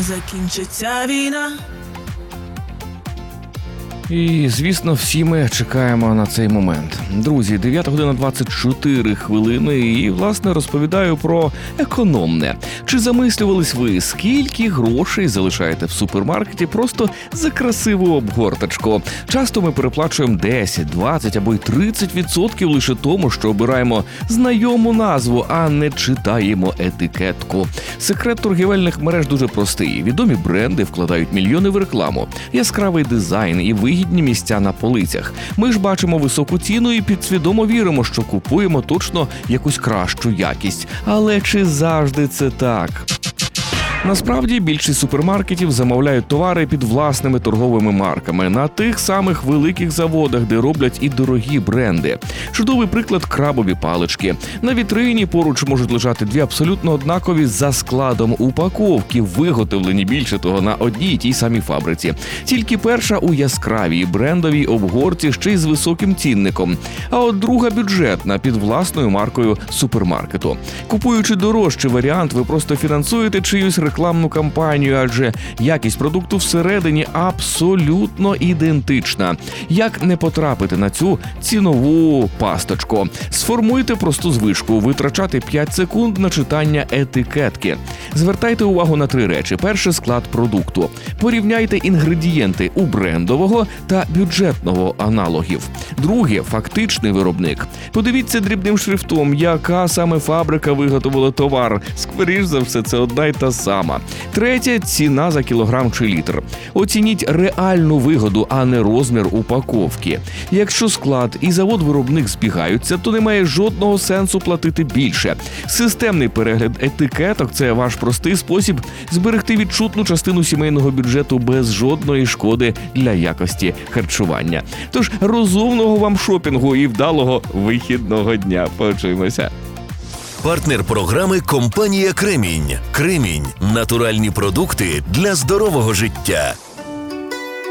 закінчиться війна. І, звісно, всі ми чекаємо на цей момент. Друзі, 9 година 24 хвилини і, власне, розповідаю про економне. Чи замислювались ви, скільки грошей залишаєте в супермаркеті просто за красиву обгорточку? Часто ми переплачуємо 10, 20 або й 30% лише тому, що обираємо знайому назву, а не читаємо етикетку. Секрет торгівельних мереж дуже простий. Відомі бренди вкладають мільйони в рекламу, яскравий дизайн і вигідні місця на полицях. Ми ж бачимо високу ціну і підсвідомо віримо, що купуємо точно якусь кращу якість. Але чи завжди це так? Насправді, більшість супермаркетів замовляють товари під власними торговими марками на тих самих великих заводах, де роблять і дорогі бренди. Чудовий приклад – крабові палички. На вітрині поруч можуть лежати дві абсолютно однакові за складом упаковки, виготовлені більше того на одній і тій самій фабриці. Тільки перша у яскравій брендовій обгорці, ще й з високим цінником. А от друга бюджетна, під власною маркою супермаркету. Купуючи дорожчий варіант, ви просто фінансуєте чиюсь рекламну кампанію, адже якість продукту всередині абсолютно ідентична. Як не потрапити на цю цінову пасточку? Сформуйте просту звичку – витрачати 5 секунд на читання етикетки. Звертайте увагу на 3 речі. Перше – склад продукту. Порівняйте інгредієнти у брендового та бюджетного аналогів. Друге – фактичний виробник. Подивіться дрібним шрифтом, яка саме фабрика виготовила товар. Скоріш за все, це одна й та сама. Третє – ціна за кілограм чи літр. Оцініть реальну вигоду, а не розмір упаковки. Якщо склад і завод-виробник збігаються, то немає жодного сенсу платити більше. Системний перегляд етикеток – це ваш простий спосіб зберегти відчутну частину сімейного бюджету без жодної шкоди для якості харчування. Тож розумного вам шопінгу і вдалого вихідного дня. Почуємося. Партнер програми – компанія «Кремінь». «Кремінь» – натуральні продукти для здорового життя.